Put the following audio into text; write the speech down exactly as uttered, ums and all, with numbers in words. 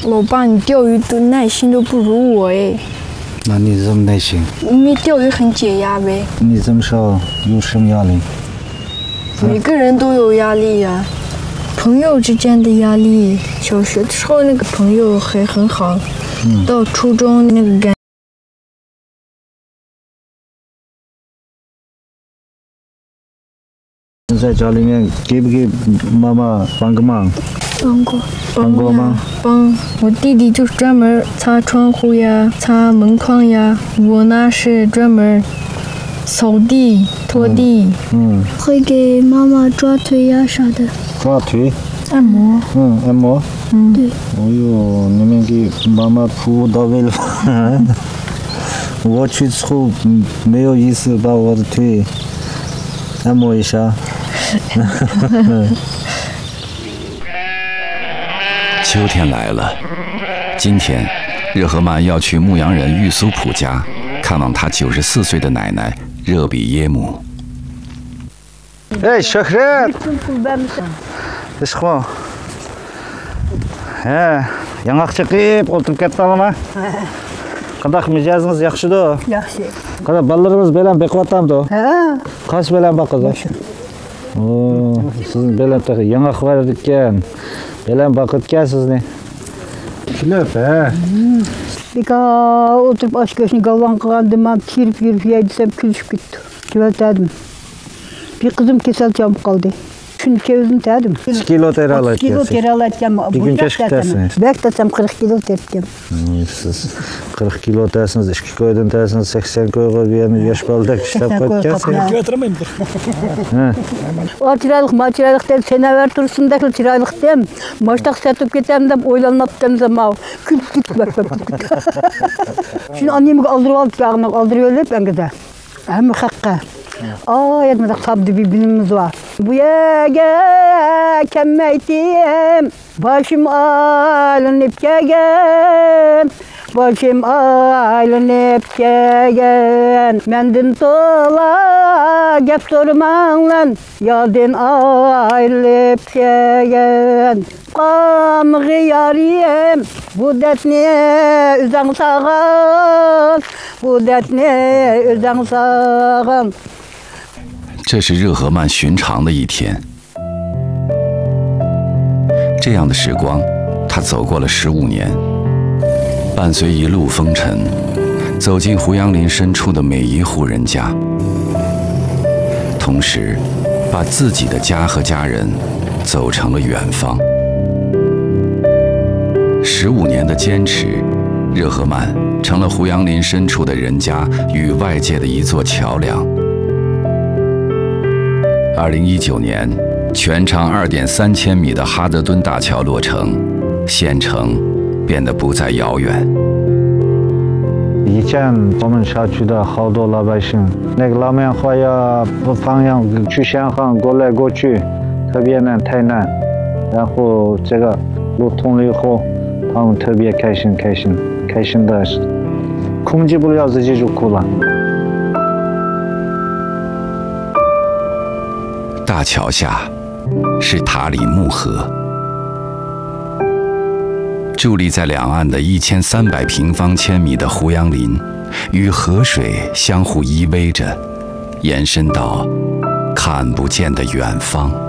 老爸，你钓鱼的耐心都不如我哎。 那你这么耐心？ 因为钓鱼很解压呗。 你这么少有什么压力？ 每个人都有压力呀、啊，朋友之间的压力。小学的时候那个朋友还很好，嗯、到初中那个感。 在家里面给不给妈妈帮个忙？ 帮过， 帮过吗？ 帮我弟弟就是专门擦窗户呀、擦门框呀，我呢是专门扫地、拖地。 嗯， 会给妈妈抓腿呀啥的。 抓腿？ 按摩。 嗯，按摩。 嗯， 对。 哦呦，你们给妈妈服务到位了吧？我去之后没有意思把我的腿按摩一下。 秋天来了，今天热河曼要去牧羊人玉苏普家看望他九十四岁的奶奶热比耶姆。 哎，小黑，这是什哎, 양ақшы қиып отырып кетті ма? Қандай мижазыңыз жақсы да? Жақсы. Қандай балаларыңыз белән бақып атамды? Ха. Қаш белән бақыды? О, сіздің белән тағы яңақ бар екен. Белән бақыт екенсіз. Күліп, ә? Бека отырып аш көшін галван қылғандыман киріп киріп ейдісем күлішіп кетті. Кебәтәдім. Bir kızım kesel çabuk kaldı. Şunu çevirdim terdim. Kaç kilo ter alayım? Kilo ter alayım. Bir gün keşke tersiniz. Belki desem kırk kilo terdim. Siz kırk kilo tersiniz, iki koydan tersiniz, seksen koyga bir yanı yaş baldak işlep koyacağız. Götürmeyeyim dur. O çıraylık, ma çıraylık dem, sene ver dursun da çıraylık dem. Maçtak satıp getem dem, oylanıp dem zaman. Kül kül bak bak. Şimdi annemi aldırıp alıp yağını aldırıyor öyle ben gider. Hem hakka. Aa yadımda sabdı bir bilimimiz var. Bu yege kemmeytim, başım alınıp gegen, başım alınıp gegen. Mendin tola gep durmanlan, yadın ayrılıp gegen. Qamğı yariyem, bu detni üzden sağın, bu detni üzden sağın. 这是热河曼寻常的一天。这样的时光，他走过了十五年，伴随一路风尘，走进胡杨林深处的每一户人家，同时把自己的家和家人走成了远方。十五年的坚持，热河曼成了胡杨林深处的人家与外界的一座桥梁。二零一九年，全长二点三千米的哈德敦大桥落成，县城变得不再遥远。 以前我们小区的好多老百姓，那个老棉花呀，不放羊去香港过来过去，特别难，太难。然后这个路通了以后，他们特别开心，开心，开心的，控制不了自己就哭了。 大桥下是塔里木河，伫立在两岸的一千三百平方千米的胡杨林，与河水相互依偎着，延伸到看不见的远方。